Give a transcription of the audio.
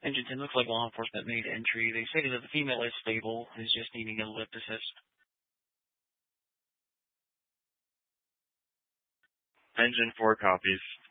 Engine 10 looks like law enforcement made entry. They stated that the female is stable, is just needing a lip assist. Engine 4 copies.